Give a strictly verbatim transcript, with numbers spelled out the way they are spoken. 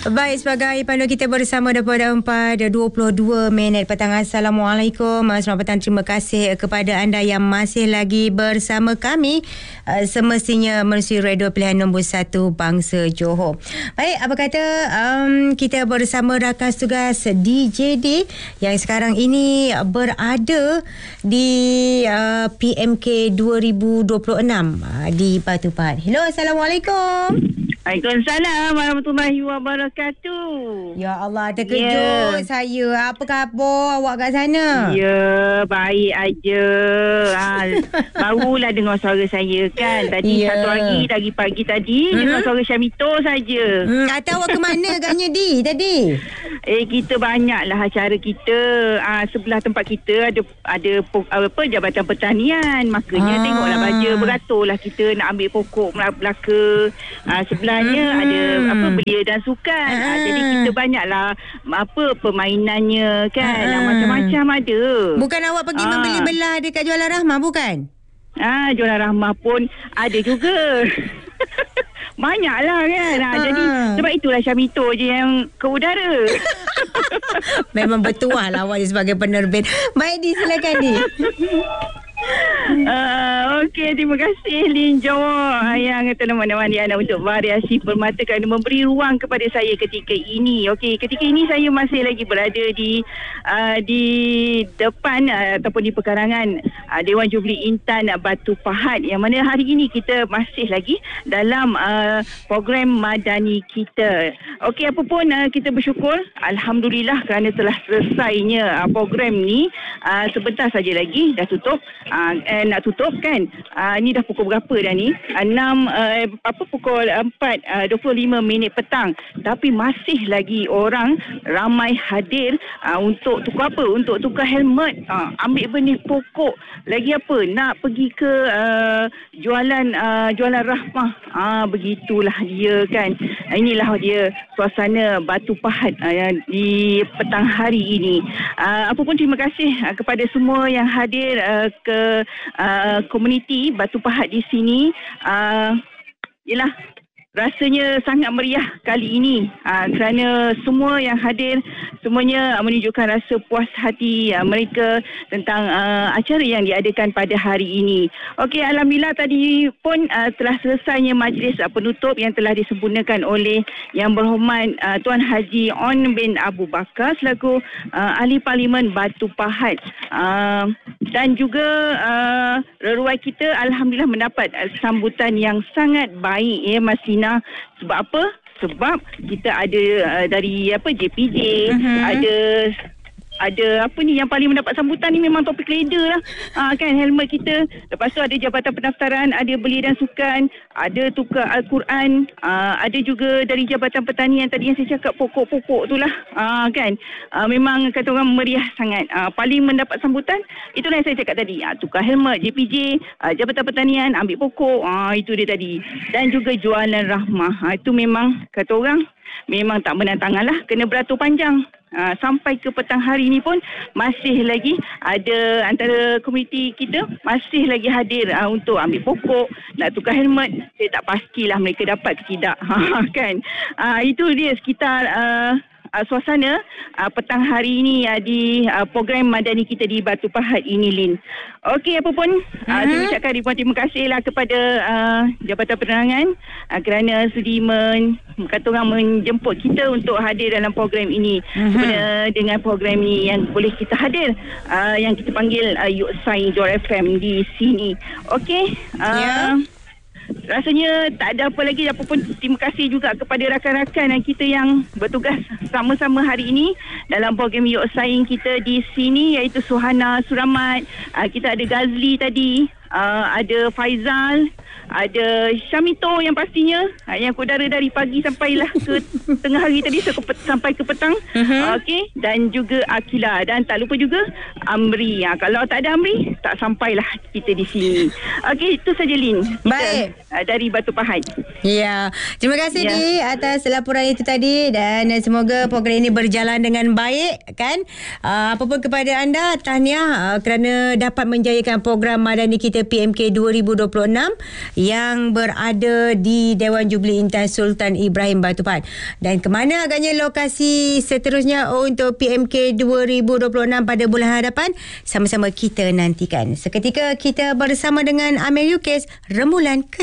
Baik, sebagai pandu kita bersama daripada empat dua puluh dua minit petang. Assalamualaikum. Selamat petang. Terima kasih kepada anda yang masih lagi bersama kami. Semestinya menerusi radio pilihan nombor satu Bangsa Johor. Baik, apa kata um, kita bersama rakan tugas D J D yang sekarang ini berada di uh, P M K dua ribu dua puluh enam uh, di Batu Pahat. Hello, Assalamualaikum. Waalaikumsalam warahmatullahi wabarakatuh. Ya Allah, terkejut yeah. saya. Apa khabar awak kat sana? Ya, yeah, baik aja. Ha, barulah dengar suara saya kan. Tadi yeah. satu hari dari pagi tadi mm-hmm. dengar suara Syamito saja. Hmm, atau awak ke mana agaknya di tadi? Eh, kita banyaklah acara kita. Ah, sebelah tempat kita ada ada apa Jabatan Pertanian. Makanya ah. tengoklah baja beraturlah kita nak ambil pokok Melaka. Ah, sebelah Hmm. ada apa belia dan sukan. Ah. Ah, jadi kita banyaklah apa permainannya kan. Ah. Macam-macam ada. Bukan awak pergi ah. membeli belah dekat Jualan Rahmah bukan? Ah, Jualan Rahmah pun ada juga. Banyaklah kan. Ah, ah. Jadi sebab itulah Syamito je yang ke udara. Memang bertuah lah awak sebagai penerbit. Baik, disilakan ni. Uh, Okey, terima kasih Lin Jawa yang telah menemani anda untuk variasi permata kerana memberi ruang kepada saya ketika ini. Okey, ketika ini saya masih lagi berada di uh, di depan uh, ataupun di pekarangan uh, Dewan Jubli Intan Batu Pahat, yang mana hari ini kita masih lagi dalam uh, program madani kita. Okey, apa pun uh, kita bersyukur Alhamdulillah kerana telah selesainya uh, program ni. Uh, sebentar saja lagi dah tutup. Uh, eh, nak tutup kan. Uh, ni dah pukul berapa dah ni? enam uh, apa pukul empat dua puluh lima minit petang. Tapi masih lagi orang ramai hadir uh, untuk tukar apa? Untuk tukar helmet, uh, ambil benih pokok. Lagi apa? Nak pergi ke uh, jualan uh, jualan Rahmah. Ah, uh, begitulah dia kan. Inilah dia suasana Batu Pahat uh, di petang hari ini. Uh, apa pun terima kasih uh, kepada semua yang hadir uh, ke uh, komuniti Batu Pahat di sini. Uh, yelah, rasanya sangat meriah kali ini uh, kerana semua yang hadir semuanya menunjukkan rasa puas hati uh, mereka tentang uh, acara yang diadakan pada hari ini. Okey, alhamdulillah tadi pun uh, telah selesainya majlis uh, penutup yang telah disempurnakan oleh Yang Berhormat uh, Tuan Haji On bin Abu Bakar selaku uh, Ahli Parlimen Batu Pahat. Uh, dan juga uh, reruai kita alhamdulillah mendapat uh, sambutan yang sangat baik ya Mas Lina. Sebab apa? Sebab kita ada uh, dari apa J P J, uh-huh. ada ada apa ni yang paling mendapat sambutan ni memang topik leader lah. Ha, kan helmet kita. Lepas tu ada Jabatan Pendaftaran, ada Belia dan Sukan, ada tukar Al-Quran, ha, ada juga dari Jabatan Pertanian tadi yang saya cakap pokok-pokok tu lah. Ha, kan. Ha, memang kata orang meriah sangat. Ha, paling mendapat sambutan itulah yang saya cakap tadi. Ha, tukar helmet, J P J, ha, Jabatan Pertanian, ambil pokok. Ha, itu dia tadi. Dan juga jualan Rahmah. Ha, itu memang kata orang memang tak menantang lah. Kena beratur panjang. Uh, sampai ke petang hari ini pun masih lagi ada antara komuniti kita masih lagi hadir uh, untuk ambil pokok, nak tukar helmet. Saya tak pastilah mereka dapat ke tidak. Kan? Uh, itu dia sekitar uh, uh, suasana uh, petang hari ini uh, di uh, program madani kita di Batu Pahat ini, Lin. Okey, apa pun uh, uh-huh. saya ucapkan ribuan terima kasihlah kepada uh, Jabatan Penerangan uh, kerana sudi men, kata orang menjemput kita untuk hadir dalam program ini. Uh-huh. Sebenarnya dengan program ini yang boleh kita hadir uh, yang kita panggil uh, Yuk Sai Johor F M di sini. Okey. Uh, yeah. Rasanya tak ada apa lagi. Apa pun terima kasih juga kepada rakan-rakan yang kita yang bertugas sama-sama hari ini dalam program Yuk Saing kita di sini, iaitu Suhana Suramat, uh, kita ada Gazli tadi, uh, ada Faizal, ada Syamito yang pastinya uh, yang kudara dari pagi sampailah ke tengah hari tadi sampai ke petang. Uh-huh. Okey, dan juga Akila, dan tak lupa juga Amri. Uh, kalau tak ada Amri tak sampailah kita di sini. Okey, itu saja Lin. Baik. Kita, uh, dari Batu Pahat. Ya, terima kasih ya. Di atas laporan itu tadi, dan semoga program ini berjalan dengan baik kan. Uh, apa pun kepada anda tahniah uh, kerana dapat menjayakan program madani kita P M K dua ribu dua puluh enam. yang berada di Dewan Jubli Intan Sultan Ibrahim Batu Pahat. Dan ke mana agaknya lokasi seterusnya untuk P M K dua ribu dua puluh enam pada bulan hadapan? Sama-sama kita nantikan. Seketika kita bersama dengan Amir Yukis, rembulan ke